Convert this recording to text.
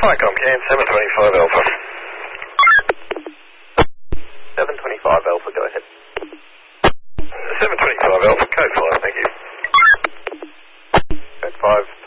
Ficom, can 725 Alpha. 725 Alpha, go ahead. 725 Alpha, code 5, thank you. Code 5.